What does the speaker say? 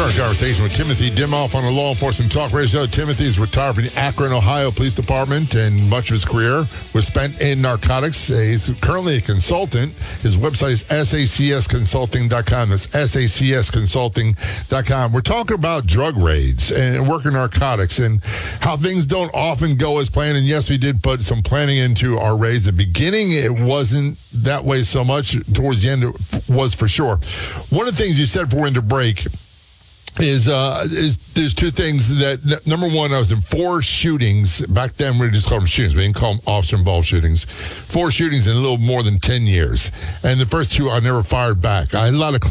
Our conversation with Timothy Dimoff on the Law Enforcement Talk Radio. Timothy is retired from the Akron, Ohio Police Department, and much of his career was spent in narcotics. He's currently a consultant. His website is sacsconsulting.com. That's sacsconsulting.com. We're talking about drug raids and working narcotics and how things don't often go as planned. And yes, we did put some planning into our raids. At the beginning, it wasn't that way so much. Towards the end, it was for sure. One of the things you said before we went to break is there's two things that, number one, I was in 4 shootings. Back then, we just called them shootings. We didn't call them officer-involved shootings. 4 shootings in a little more than 10 years. And the first 2, I never fired back. I had a lot of